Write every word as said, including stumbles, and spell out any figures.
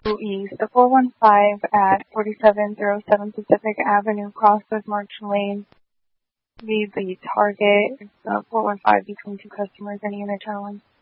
East, the four one five at forty-seven oh seven Pacific Avenue, cross with March Lane. Be the target. It's uh, four one five between two customers. Any unit challenge?